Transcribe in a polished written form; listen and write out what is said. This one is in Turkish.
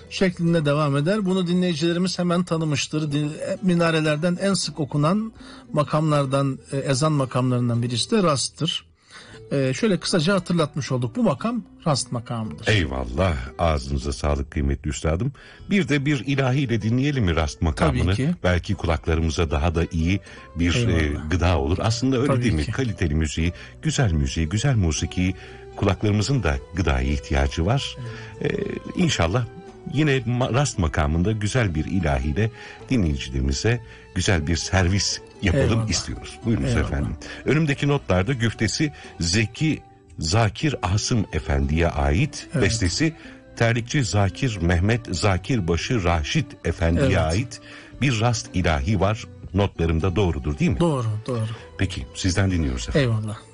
şeklinde devam eder. Bunu dinleyicilerimiz hemen tanımıştır. Minarelerden en sık okunan makamlardan, ezan makamlarından birisi de rast'tır. Şöyle kısaca hatırlatmış olduk. Bu makam rast makamıdır. Eyvallah. Ağzınıza sağlık kıymetli üstadım. Bir de bir ilahiyle dinleyelim mi rast makamını? Tabii ki. Belki kulaklarımıza daha da iyi bir gıda olur. Aslında öyle Tabii değil mi? ki. Kaliteli müziği, güzel musikiyi, kulaklarımızın da gıdaya ihtiyacı var. İnşallah yine rast makamında güzel bir ilahiyle dinleyicilerimize güzel bir servis yapalım Eyvallah. istiyoruz. Buyurunuz Eyvallah. efendim. Önümdeki notlarda güftesi Zeki Zakir Asım Efendi'ye ait, Evet. bestesi terlikçi Zakir Mehmet Zakirbaşı Raşit Efendi'ye Evet. ait bir rast ilahi var. Notlarımda doğrudur değil mi? Doğru. Peki sizden dinliyoruz efendim. Eyvallah.